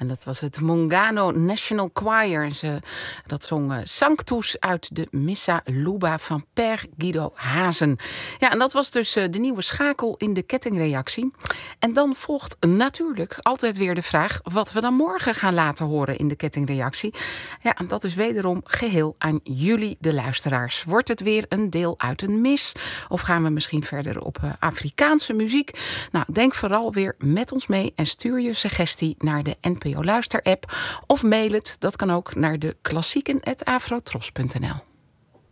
En dat was het Mungano National Choir. Dat zong Sanctus uit de Missa Luba van Per Guido Hazen. Ja, en dat was dus de nieuwe schakel in de kettingreactie. En dan volgt natuurlijk altijd weer de vraag wat we dan morgen gaan laten horen in de kettingreactie. Ja, en dat is wederom geheel aan jullie, de luisteraars. Wordt het weer een deel uit een mis? Of gaan we misschien verder op Afrikaanse muziek? Nou, denk vooral weer met ons mee en stuur je suggestie naar de NPO Luister app. Of mail het, dat kan ook, naar de klassieken@afrotros.nl.